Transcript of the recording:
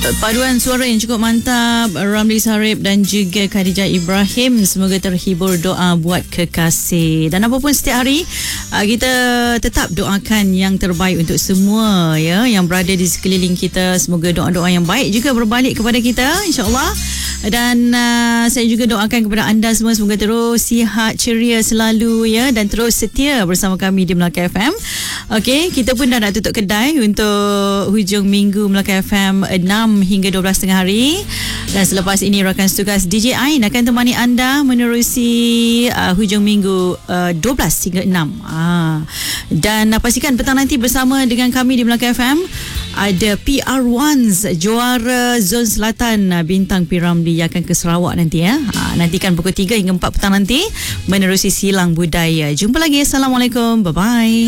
Paduan suara yang cukup mantap, Ramli Sarip dan juga Khadijah Ibrahim. Semoga terhibur, doa buat kekasih. Dan apapun setiap hari kita tetap doakan yang terbaik untuk semua ya yang berada di sekeliling kita. Semoga doa-doa yang baik juga berbalik kepada kita, insya-Allah. Dan saya juga doakan kepada anda semua semoga terus sihat, ceria selalu ya, dan terus setia bersama kami di Melaka FM. Okey, kita pun dah nak tutup kedai untuk hujung minggu Melaka FM 6 hingga 12 tengah hari. Dan selepas ini rakan tugas DJ Ain akan temani anda menerusi hujung minggu 12 hingga 6. Dan pastikan petang nanti bersama dengan kami di Melaka FM ada PR1s juara Zon Selatan Bintang P. Ramlee yang akan ke Sarawak nanti ya. Nantikan pukul 3 hingga 4 petang nanti menerusi Silang Budaya. Jumpa lagi. Assalamualaikum. Bye bye.